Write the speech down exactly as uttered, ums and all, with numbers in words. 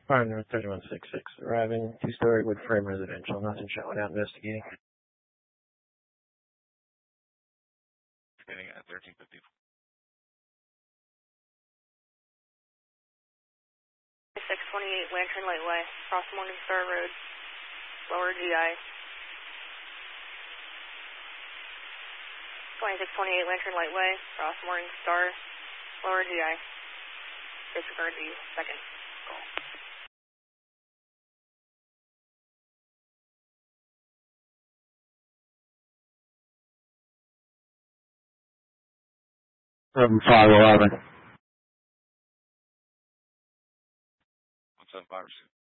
Farm number thirty-one sixty-six, arriving, two-story wood frame residential, nothing showing out investigating. Getting at thirteen fifty. six twenty-eight Lantern Lightway, across Morningstar Road, lower G I. twenty-six twenty-eight Lantern Lightway, across Morningstar, lower G I. Disregard the second call. Seven five eleven. One seven five.